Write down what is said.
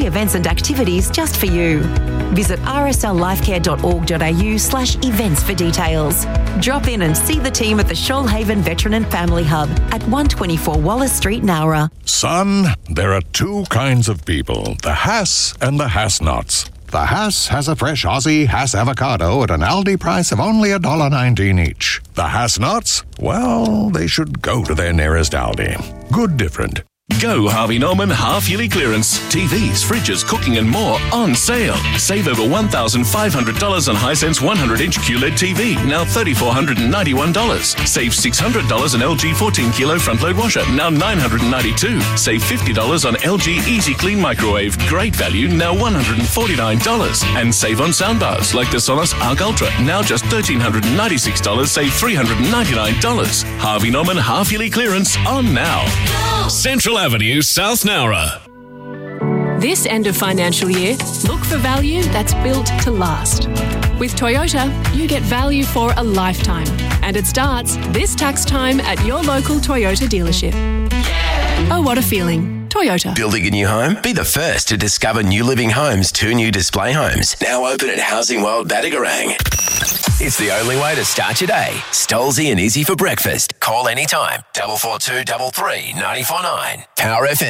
events and activities just for you. Visit rslifecare.org.au/events for details. Drop in and see the team at the Shoalhaven Veteran and Family Hub at 124 Wallace Street, Nowra. Son, there are two kinds of people, the Hass and the Hass-Nots. The Hass has a fresh Aussie Hass avocado at an Aldi price of only $1.19 each. The Hass-Nots, well, they should go to their nearest Aldi. Good different. Go Harvey Norman half-yearly clearance. TVs, fridges, cooking and more on sale. Save over $1,500 on Hisense 100-inch QLED TV, now $3,491. Save $600 on LG 14-kilo front-load washer, now $992. Save $50 on LG Easy Clean microwave, great value, now $149. And save on soundbars like the Sonos Arc Ultra, now just $1,396, save $399. Harvey Norman half-yearly clearance on now. Central Avenue, South Nowra. This end of financial year, look for value that's built to last. With Toyota, you get value for a lifetime. And it starts this tax time at your local Toyota dealership. Oh, what a feeling. Toyota. Building a new home? Be the first to discover New Living Homes' 2 new display homes. Now open at Housing World Battigarang. It's the only way to start your day. Stolzy and Izzy for breakfast. Call anytime. 442 33 949. Power FM.